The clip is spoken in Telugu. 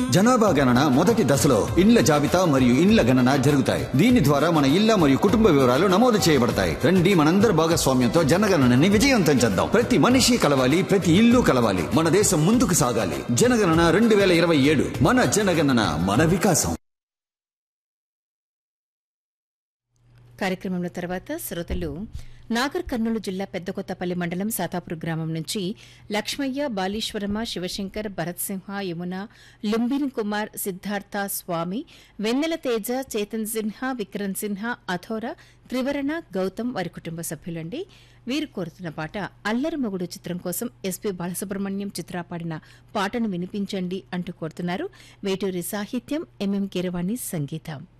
జనాభా గణన మొదటి దశలో ఇండ్ల జాబితా మరియు ఇండ్ల గణన జరుగుతాయి. దీని ద్వారా మన ఇళ్ల మరియు కుటుంబ వివరాలు నమోదు చేయబడతాయి. రండి, మనందరి భాగస్వామ్యంతో జనగణనని విజయవంతం చేద్దాం. ప్రతి మనిషి కలవాలి, ప్రతి ఇల్లు కలవాలి. మన దేశం ముందుకు సాగాలి. జనగణన 2027. మన జనగణన, మన వికాసం. కార్యక్రమంలో తర్వాత శ్రోతలు నాగర్ కర్నూలు జిల్లా పెద్దకొత్తపల్లి మండలం సాతాపూర్ గ్రామం నుంచి లక్ష్మయ్య, బాలీశ్వరమ్మ, శివశంకర్, భరత్ సింహ, యమున, లుంబిన్ కుమార్, సిద్ధార్థ, స్వామి, వెన్నెల తేజ, చేతన్ సిన్హా, విక్రమ్ సిన్హా, అథోరా, త్రివరణ, గౌతమ్ వారి కుటుంబ సభ్యులండి. వీరు కోరుతున్న పాట అల్లరి మొగుడు చిత్రం కోసం ఎస్పీ బాలసుబ్రహ్మణ్యం చిత్ర పాడిన పాటను వినిపించండి అంటూ కోరుతున్నారు. వేటూరి సాహిత్యం, ఎంఎం కీరవాణి సంగీతం.